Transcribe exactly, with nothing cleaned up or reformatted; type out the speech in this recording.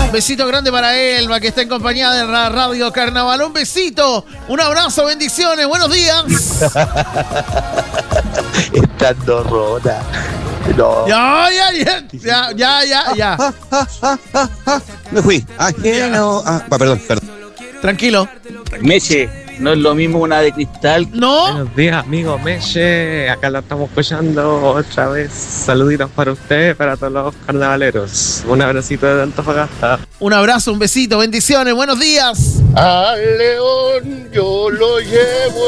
Un besito grande para Elba, que está en compañía de la Radio Carnaval. Un besito, un abrazo, bendiciones, buenos días. Estando rota. No. Ya, ya, ya, ya, ya, ya, ya. Ah, ah, ah, ah, ah. Me fui. Ajeno. Ah, ah, perdón, perdón. Tranquilo. Meche, no es lo mismo una de cristal. No. Buenos días, amigo Meche. Acá lo estamos escuchando otra vez. Saluditos para usted, para todos los carnavaleros. Un abracito de Antofagasta. Un abrazo, un besito, bendiciones, buenos días. Al león yo lo llevo